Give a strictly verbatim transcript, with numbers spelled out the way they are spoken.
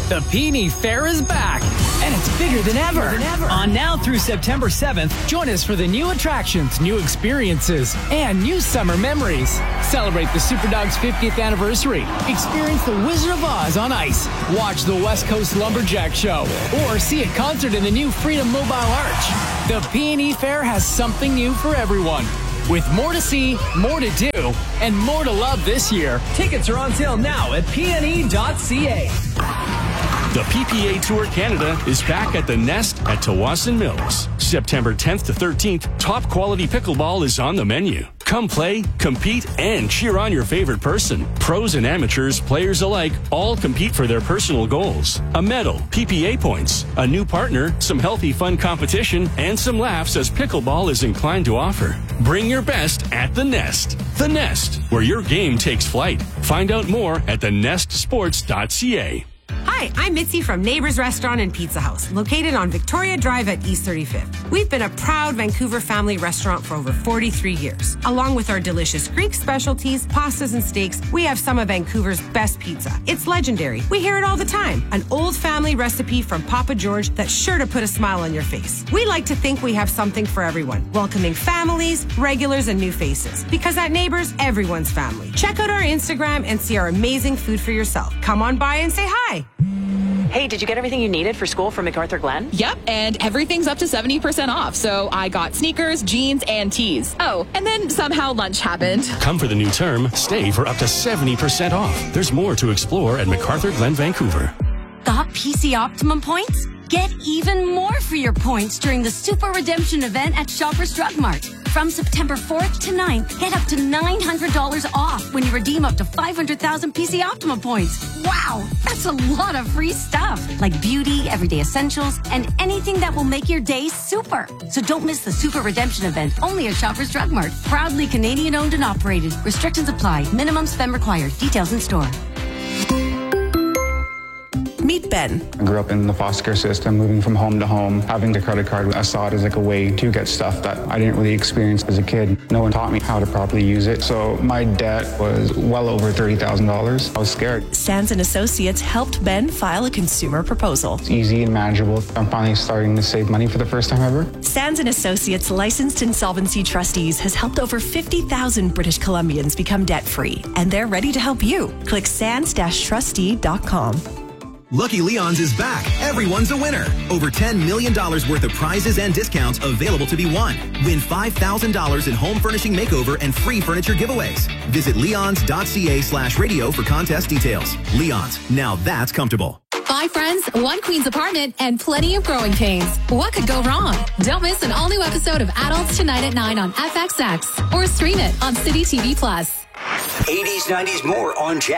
The Peony Fair is back, and it's bigger than ever. Than ever. On now through September seventh, join us for the new attractions, new experiences, and new summer memories. Celebrate the Superdogs' fiftieth anniversary. Experience the Wizard of Oz on ice. Watch the West Coast Lumberjack Show, or see a concert in the new Freedom Mobile Arch. The Peony Fair has something new for everyone. With more to see, more to do, and more to love this year. Tickets are on sale now at p n e dot c a. The P P A Tour Canada is back at the Nest at Tawasin Mills. September tenth to thirteenth, top quality pickleball is on the menu. Come play, compete, and cheer on your favorite person. Pros and amateurs, players alike, all compete for their personal goals. A medal, P P A points, a new partner, some healthy fun competition, and some laughs as pickleball is inclined to offer. Bring your best at the Nest. The Nest, where your game takes flight. Find out more at the nest sports dot c a. Hi, I'm Mitzi from Neighbors Restaurant and Pizza House, located on Victoria Drive at East thirty-fifth. We've been a proud Vancouver family restaurant for over forty-three years. Along with our delicious Greek specialties, pastas, and steaks, we have some of Vancouver's best pizza. It's legendary. We hear it all the time. An old family recipe from Papa George that's sure to put a smile on your face. We like to think we have something for everyone, welcoming families, regulars, and new faces. Because at Neighbors, everyone's family. Check out our Instagram and see our amazing food for yourself. Come on by and say hi. Hey, did you get everything you needed for school from MacArthur Glen? Yep, and everything's up to seventy percent off. So I got sneakers, jeans, and tees. Oh, and then somehow lunch happened. Come for the new term, stay for up to seventy percent off. There's more to explore at MacArthur Glen, Vancouver. Got P C Optimum points? Get even more for your points during the Super Redemption event at Shoppers Drug Mart. From September fourth to ninth, get up to nine hundred dollars off when you redeem up to five hundred thousand P C Optimum points. Wow, that's a lot of free stuff, like beauty, everyday essentials, and anything that will make your day super. So don't miss the Super Redemption event, only at Shoppers Drug Mart. Proudly Canadian owned and operated. Restrictions apply. Minimum spend required. Details in store. Meet Ben. I grew up in the foster care system, moving from home to home. Having the credit card, I saw it as like a way to get stuff that I didn't really experience as a kid. No one taught me how to properly use it. So my debt was well over thirty thousand dollars. I was scared. Sands and Associates helped Ben file a consumer proposal. It's easy and manageable. I'm finally starting to save money for the first time ever. Sands and Associates licensed insolvency trustees has helped over fifty thousand British Columbians become debt-free, and they're ready to help you. Click sands dash trustee dot com. Lucky Leon's is back. Everyone's a winner. Over ten million dollars worth of prizes and discounts available to be won. Win five thousand dollars in home furnishing makeover and free furniture giveaways. Visit leons dot c a slash radio for contest details. Leon's, now that's comfortable. Five friends, one queen's apartment, and plenty of growing pains. What could go wrong? Don't miss an all-new episode of Adults Tonight at nine on F X X or stream it on City T V Plus. eighties, nineties more on Jack.